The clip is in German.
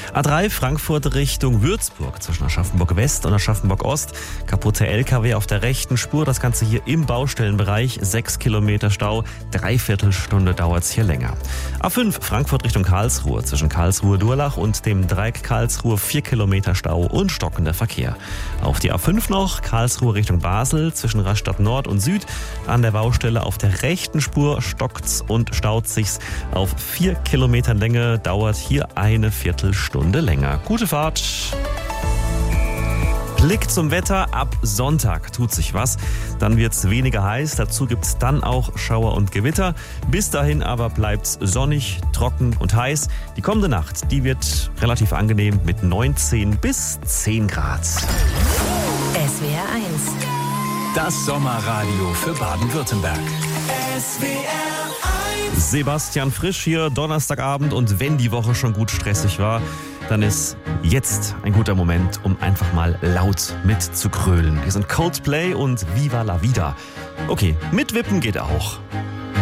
A3 Frankfurt Richtung Würzburg zwischen Aschaffenburg West und Aschaffenburg Ost. Kaputte LKW auf der rechten Spur. Das Ganze hier im Baustellenbereich. 6 Kilometer Stau. 3/4 Stunde dauert es hier länger. A5 Frankfurt Richtung Karlsruhe zwischen Karlsruhe-Durlach und dem Dreieck Karlsruhe. 4 Kilometer Stau und stockender Verkehr. Auf die A5 noch Karlsruhe Richtung Basel zwischen Rastatt Nord und Süd. An der Baustelle auf der rechten Spur stockt's und staut sich's. Auf 4 Kilometer Länge dauert hier eine Viertelstunde länger. Gute Fahrt. Blick zum Wetter. Ab Sonntag tut sich was. Dann wird's weniger heiß. Dazu gibt's dann auch Schauer und Gewitter. Bis dahin aber bleibt's sonnig, trocken und heiß. Die kommende Nacht, die wird relativ angenehm mit 19 bis 10 Grad. SWR 1. Das Sommerradio für Baden-Württemberg. SWR 1. Sebastian Frisch hier, Donnerstagabend. Und wenn die Woche schon gut stressig war, dann ist jetzt ein guter Moment, um einfach mal laut mitzukrölen. Hier sind Coldplay und Viva la Vida. Okay, mitwippen geht auch.